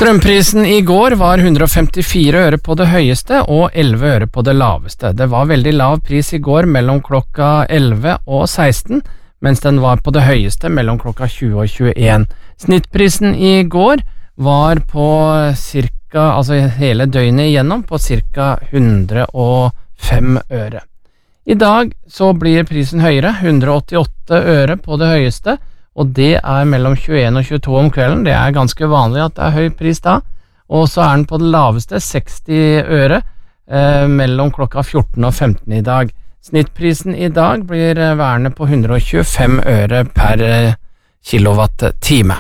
Strømprisen I går var 154 øre på det høyeste og 11 øre på det laveste. Det var veldig lav pris I går mellom klokka 11 og 16, mens den var på det høyeste mellom klokka 20 og 21. Snittprisen I går var på altså hele døgnet igjennom, på ca. 105 øre. I dag så blir prisen høyere, 188 øre på det høyeste, og det mellom 21 og 22 om kvelden. Det ganske vanlig at det høy pris da, og så den på det laveste 60 øre mellom klokka 14 og 15 I dag. Snittprisen I dag blir værende på 125 øre per kilowatt-time.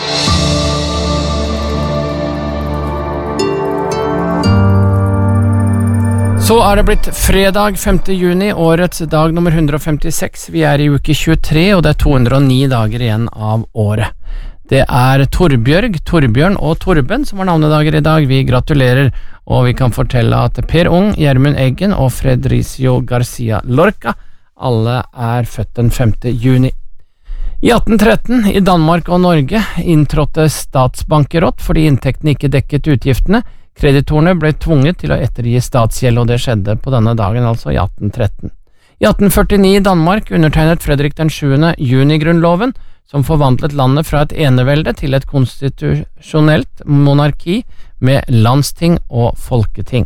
Så det blitt fredag 5. juni, årets dag nummer 156. Vi I uke 23, og det 209 dager igjen av året. Det Torbjørg, Torbjørn og Torben som har navnedager I dag. Vi gratulerer, og vi kan fortelle at Per Ung, Gjermund Eggen og Fredricio Garcia Lorca alle født den 5. juni. I 1813, I Danmark og Norge, inntrådte statsbankerott fordi inntektene ikke dekket utgiftene. Kreditorene ble tvunget til å ettergi statsgjeld, og det skjedde på denne dagen, altså I 1813. I 1849 I Danmark undertegnet Fredrik den 7. junigrunnloven, som forvandlet landet fra et enevelde til et konstitusjonelt monarki med landsting og folketing.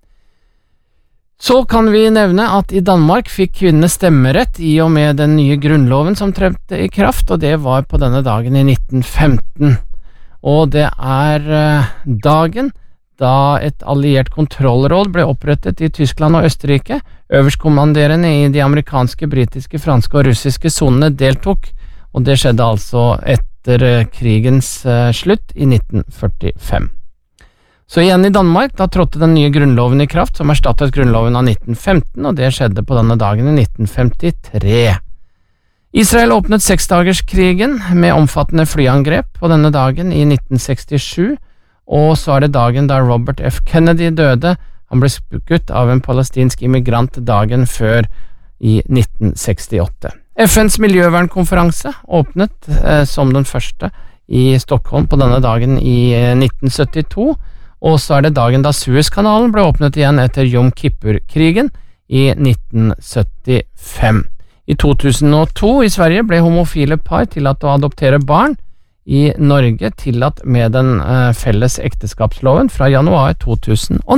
Så kan vi nevne at I Danmark fikk kvinnene stemmerett I og med den nye grunnloven som trådte I kraft, og det var på denne dagen I 1915. Og det dagen da et alliert kontrollråd ble opprettet I Tyskland og Østerrike. Øverstkommanderende I de amerikanske, britiske, franske og russiske sonene deltok, og det skjedde altså etter krigens slutt I 1945. Så igjen I Danmark, da trådte den nye grunnloven I kraft, som erstattet grunnloven av 1915, og det skjedde på denne dagen I 1953. Israel åpnet seksdagerskrigen med omfattende flyangrep på denne dagen I 1967, og så det dagen da Robert F. Kennedy døde. Han ble skutt av en palestinsk immigrant dagen før I 1968. FNs miljøvernkonferanse åpnet som den første I Stockholm på denne dagen I 1972, og så det dagen da Suezkanalen ble åpnet igjen etter Yom Kippur-krigen I 1975. I 2002 I Sverige ble homofile par tillatt å adoptere barn. I Norge tillatt med den felles ekteskapsloven fra januar 2009.